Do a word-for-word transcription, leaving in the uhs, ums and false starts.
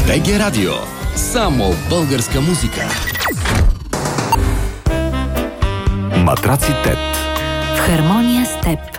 БГ Радио. Само българска музика. Матраци Тет. В хармония с теб.